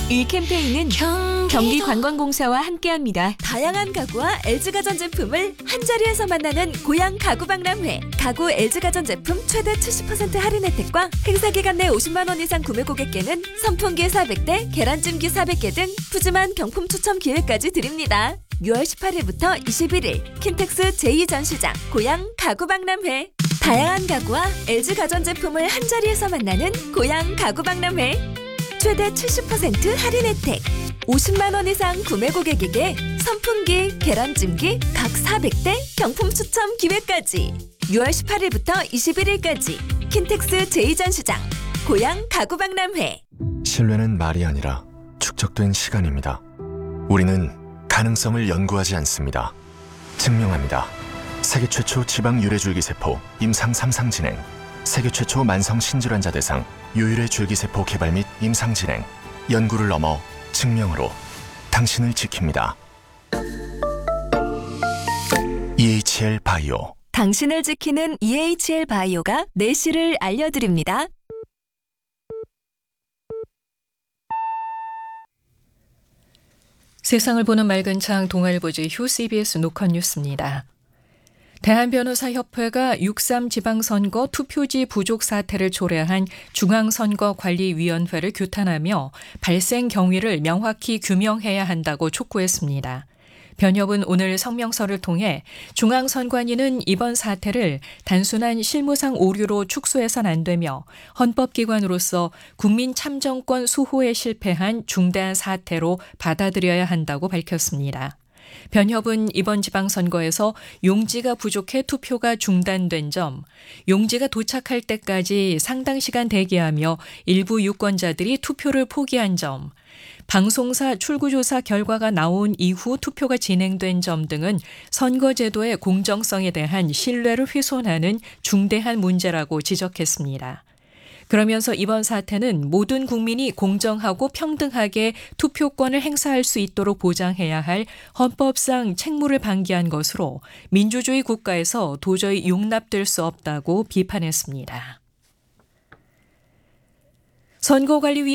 이 캠페인은 경기관광공사와 함께합니다. 다양한 가구와 LG가전제품을 한자리에서 만나는 고양 가구박람회. 가구 LG가전제품 최대 70% 할인 혜택과 행사 기간 내 50만 원 이상 구매 고객께는 선풍기 400대, 계란찜기 400개 등 푸짐한 경품 추첨 기회까지 드립니다. 6월 18일부터 21일 킨텍스 제2전시장 고양 가구박람회. 다양한 가구와 LG가전제품을 한자리에서 만나는 고양 가구박람회. 최대 70% 할인 혜택, 50만 원 이상 구매 고객에게 선풍기, 계란찜기 각 400대 경품 추첨 기회까지. 6월 18일부터 21일까지 킨텍스 제2전시장 고양 가구박람회. 신뢰는 말이 아니라 축적된 시간입니다. 우리는 가능성을 연구하지 않습니다. 증명합니다. 세계 최초 지방 유래줄기세포 임상 3상 진행, 세계 최초 만성 신질환자 대상 유일의 줄기세포 개발 및 임상 진행, 연구를 넘어 증명으로 당신을 지킵니다. EHL 바이오. 당신을 지키는 EHL 바이오가 내실을 알려드립니다. 세상을 보는 맑은 창 동아일보지 휴 CBS 녹화뉴스입니다. 대한변호사협회가 6.3 지방선거 투표지 부족 사태를 초래한 중앙선거관리위원회를 규탄하며 발생 경위를 명확히 규명해야 한다고 촉구했습니다. 변협은 오늘 성명서를 통해 중앙선관위는 이번 사태를 단순한 실무상 오류로 축소해선 안 되며 헌법기관으로서 국민 참정권 수호에 실패한 중대한 사태로 받아들여야 한다고 밝혔습니다. 변협은 이번 지방선거에서 용지가 부족해 투표가 중단된 점, 용지가 도착할 때까지 상당 시간 대기하며 일부 유권자들이 투표를 포기한 점, 방송사 출구조사 결과가 나온 이후 투표가 진행된 점 등은 선거제도의 공정성에 대한 신뢰를 훼손하는 중대한 문제라고 지적했습니다. 그러면서 이번 사태는 모든 국민이 공정하고 평등하게 투표권을 행사할 수 있도록 보장해야 할 헌법상 책무를 방기한 것으로 민주주의 국가에서 도저히 용납될 수 없다고 비판했습니다. 선거관리위원회